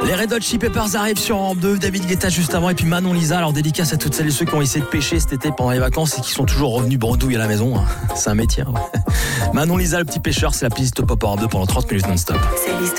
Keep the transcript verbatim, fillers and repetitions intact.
Les Red Hot Chili Peppers arrivent sur Europe deux, David Guetta juste avant et puis Manon Lisa. Alors dédicace à toutes celles et ceux qui ont essayé de pêcher cet été pendant les vacances et qui sont toujours revenus bredouilles à la maison. C'est un métier. Hein. Manon Lisa, le petit pêcheur, c'est la playlist Pop Europe deux pendant trente minutes non-stop.